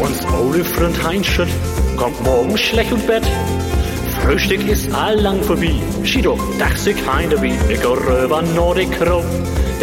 Uns ole Freund Heinschütt kommt morgen schlecht und Bett. Frühstück ist allang vorbei. Schido, dach sich hein dabei. Ich geh rüber Nordic Krow.